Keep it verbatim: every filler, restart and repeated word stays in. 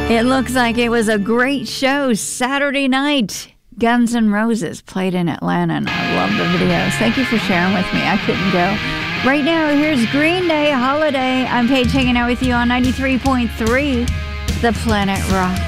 It looks like it was a great show Saturday night. Guns N' Roses played in Atlanta, and I love the videos. Thank you for sharing with me. I couldn't go. Right now, here's Green Day, Holiday. I'm Paige hanging out with you on ninety-three point three, The Planet Rock.